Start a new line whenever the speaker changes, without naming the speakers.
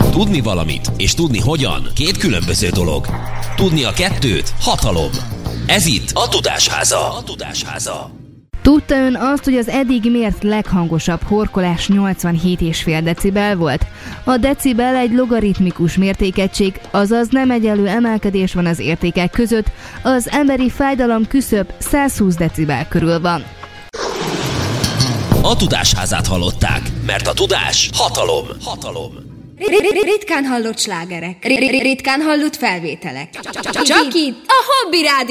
Tudni valamit és tudni hogyan két különböző dolog. Tudni a kettőt hatalom. Ez itt a Tudásháza.
Tudta ön azt, hogy az eddig mért leghangosabb horkolás 87,5 decibel volt? A decibel egy logaritmikus mértékegység, azaz nem egyenlő emelkedés van az értékek között, az emberi fájdalom küszöb 120 decibel körül van.
A Tudásházát hallották, mert a tudás hatalom.
Ritkán hallott slágerek, ritkán hallott felvételek. Csak itt a Hobby Rádió.